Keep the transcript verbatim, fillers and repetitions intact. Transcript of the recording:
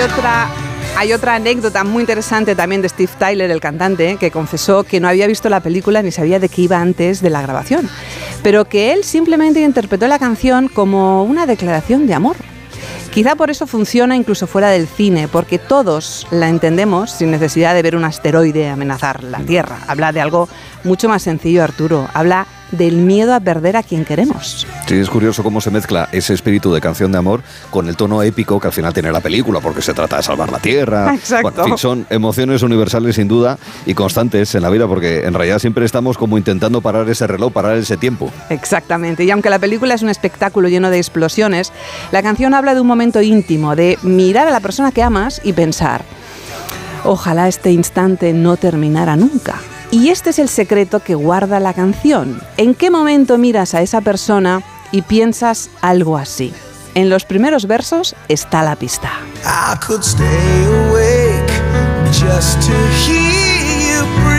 otra... Hay otra anécdota muy interesante también de Steve Tyler, el cantante, que confesó que no había visto la película ni sabía de qué iba antes de la grabación, pero que él simplemente interpretó la canción como una declaración de amor. Quizá por eso funciona incluso fuera del cine, porque todos la entendemos sin necesidad de ver un asteroide amenazar la Tierra. Habla de algo mucho más sencillo, Arturo. Habla del miedo a perder a quien queremos. Sí, es curioso cómo se mezcla ese espíritu de canción de amor con el tono épico que al final tiene la película, porque se trata de salvar la Tierra. Exacto. Bueno, en fin, son emociones universales sin duda y constantes en la vida, porque en realidad siempre estamos como intentando parar ese reloj, parar ese tiempo. Exactamente. Y aunque la película es un espectáculo lleno de explosiones, la canción habla de un momento íntimo, de mirar a la persona que amas y pensar: ojalá este instante no terminara nunca. Y este es el secreto que guarda la canción. ¿En qué momento miras a esa persona y piensas algo así? En los primeros versos está la pista. I could stay awake just to hear you breathe.